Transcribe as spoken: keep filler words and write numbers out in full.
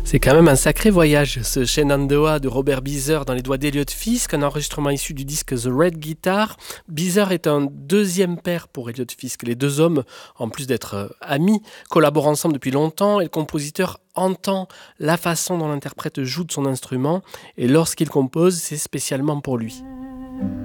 C'est quand même un sacré voyage, ce Shenandoah de Robert Beezer dans les doigts d'Elliott Fisk, un enregistrement issu du disque The Red Guitar. Beezer est un deuxième père pour Elliott Fisk. Les deux hommes, en plus d'être euh, amis, collaborent ensemble depuis longtemps et le compositeur entend la façon dont l'interprète joue de son instrument et lorsqu'il compose, c'est spécialement pour lui.